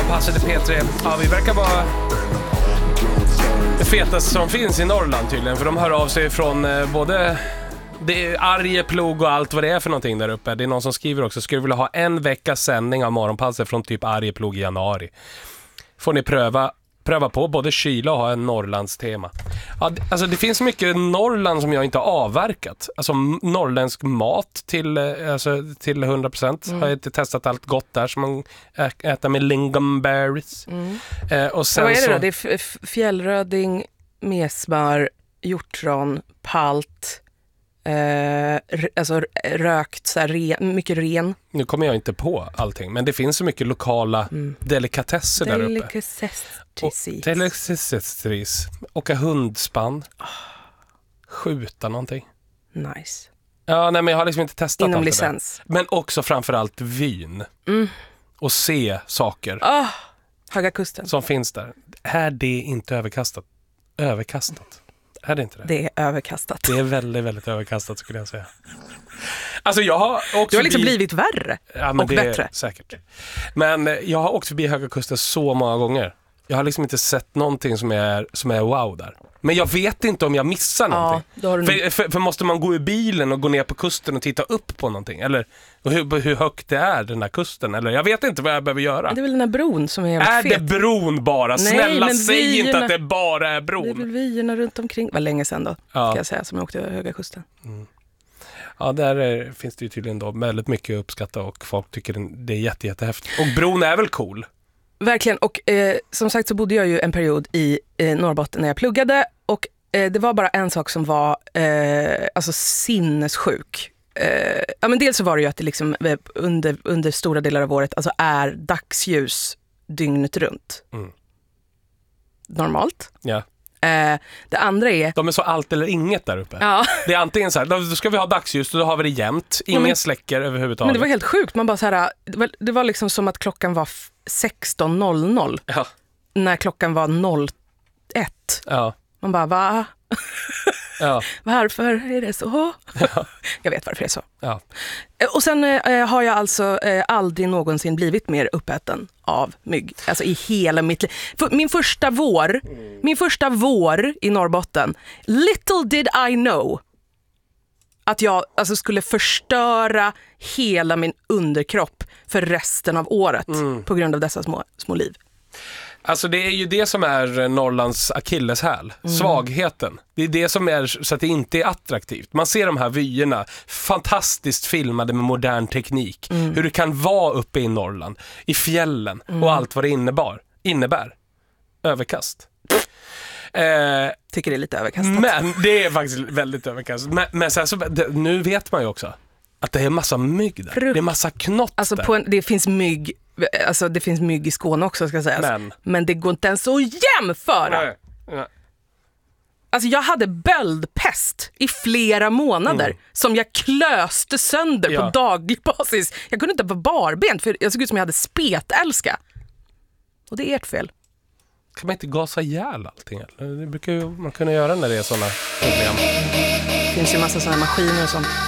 Morgonpasset i P3. Ja, vi verkar vara det fetaste som finns i Norrland tydligen. För de hör av sig från både det är Arjeplog och allt vad det är för någonting där uppe. Det är någon som skriver också, skulle vilja ha en veckas sändning av Morgonpasset från typ Arjeplog i januari. Får ni pröva på både kyla och ha en Norrlands tema. Ja, alltså det finns mycket Norrland som jag inte har avverkat. Alltså norrländsk mat till 100%. Har jag inte testat allt gott där som man äter med lingonberries. Och sen vad är det så, då? Det är fjällröding, mesmör, hjortron, palt, alltså rökt, så här, mycket ren. nu kommer jag inte på allting, men det finns så mycket lokala delikatesser där uppe. Delikatesser. Åka hundspann. Skjuta någonting. Nice. Ja, nej, men jag har liksom inte testat inom allt licens. det där. Men också framförallt vyn. Och se saker Höga Kusten. som finns där. Är det inte överkastat? Är det inte det? Det är överkastat. Det är väldigt, väldigt överkastat skulle jag säga. Alltså jag har också du har liksom blivit värre och det bättre. Är säkert. Men jag har åkt förbi Höga Kusten så många gånger. Jag har liksom inte sett någonting som är wow där. Men jag vet inte om jag missar någonting. För måste man gå ur bilen och gå ner på kusten och titta upp på någonting? Eller hur högt det är den här kusten? Eller jag vet inte vad jag behöver göra. Det är väl den här bron som är jävligt fet. Är det bron bara? Nej, snälla, men säg vyerna, inte att det bara är bron. Det är väl vyerna runt omkring. Det var länge sedan då, ska jag säga, som jag åkte över Höga Kusten. Ja, där finns det ju tydligen då väldigt mycket att uppskatta och folk tycker det är jättehäftigt. Och bron är väl cool? Verkligen, och som sagt så bodde jag ju en period i Norrbotten när jag pluggade och det var bara en sak som var alltså sinnessjuk. Ja, men dels så var det ju att det liksom under stora delar av året alltså är dagsljus dygnet runt. Normalt. Ja. Det andra är... De är så allt eller inget där uppe. Ja. Det är antingen så här, då ska vi ha dagsljus, då har vi det jämt. Ingen släcker överhuvudtaget. Men det var helt sjukt. Man bara så här, det var liksom som att klockan var 16.00. Ja. När klockan var 01. Ja. Man bara, va? Ja. Varför är det så? Ja. Jag vet varför det är så. Ja. Och sen har jag alltså aldrig någonsin blivit mer uppäten av mygg. Alltså i hela mitt liv. Min första vår i Norrbotten. Little did I know att jag alltså skulle förstöra hela min underkropp för resten av året på grund av dessa små liv. Alltså det är ju det som är Norrlands akilleshäl. Svagheten. Det är det som är så att det inte är attraktivt. Man ser de här vyerna, fantastiskt filmade med modern teknik. Hur det kan vara uppe i Norrland, i fjällen och allt vad det innebär. Överkast. Tycker det är lite överkastat. Men det är faktiskt väldigt överkastat. Men så nu vet man ju också att det är massa mygg där. Det är massa knott alltså där. det finns mygg. Alltså det finns mygg i Skåne också ska sägas. Men det går inte ens att jämföra. Nej. Alltså jag hade böldpest i flera månader som jag klöste sönder på daglig basis. Jag kunde inte vara barbent för jag såg ut som jag hade spetälska. Och det är ert fel. Kan man inte gasa ihjäl allting? Det brukar ju man kunna göra när det är sådana problem. Det finns ju massa sådana maskiner och sånt.